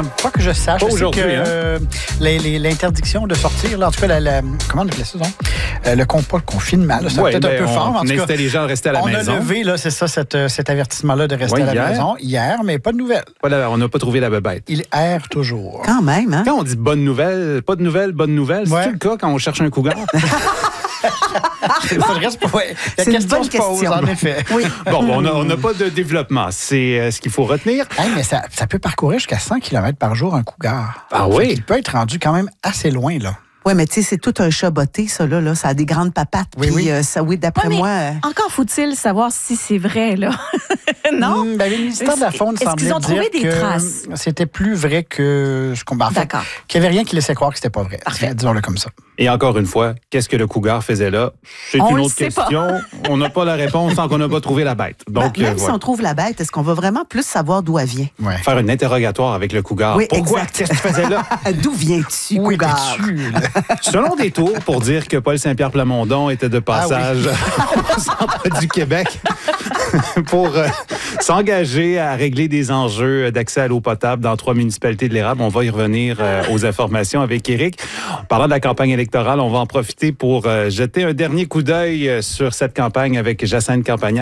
Pas que je sache. Pas Je sais aujourd'hui, que, l'interdiction de sortir, là, en tout cas, comment on appelait ça, donc? Le confinement, là, c'est peut-être un peu fort. En tout cas, incitait les gens à rester à la maison. On a levé, là, c'est ça, cet avertissement-là de rester à la maison hier, mais pas de nouvelles. On n'a pas trouvé la bébête. Il erre toujours. Quand même, hein? Quand on dit bonne nouvelle, pas de nouvelles, bonne nouvelle, c'est-tu le cas quand on cherche un cougar? Il faudrait se poser. La C'est une question bonne se pose, question. en effet. Oui. Bon, on n'a pas de développement. C'est ce qu'il faut retenir. Hey, mais ça peut parcourir jusqu'à 100 km par jour, un cougar. Ah oui? Il peut être rendu quand même assez loin, là. Oui, mais tu sais, c'est tout un chat botté, ça, là. Ça a des grandes papates. Oui, puis, oui. ça, oui, d'après Ouais, mais moi... encore faut-il savoir si c'est vrai, là. Non? Le ministère de la Faune Est-ce semblait qu'ils ont trouvé dire des que traces? c'était plus vrai que ce qu'on... En fait, D'accord. qu'il n'y avait rien qui laissait croire que c'était pas vrai. Parfait. Disons-le comme ça. Et encore une fois, qu'est-ce que le cougar faisait là? C'est On une le autre sait pas. question. On n'a pas la réponse tant qu'on n'a pas trouvé la bête. Donc, même si voilà. on trouve la bête, est-ce qu'on va vraiment plus savoir d'où elle vient? Ouais. Faire un interrogatoire avec le cougar. Oui, Pourquoi? exact. Qu'est-ce que tu faisais là? D'où viens-tu, Où cougar? étais-tu, là? Selon des tours pour dire que Paul Saint-Pierre Plamondon était de passage au centre du Québec pour s'engager à régler des enjeux d'accès à l'eau potable dans 3 municipalités de l'Érable. On va y revenir aux informations avec Éric. Parlant de la campagne électorale, on va en profiter pour jeter un dernier coup d'œil sur cette campagne avec Jacinthe Campagnat.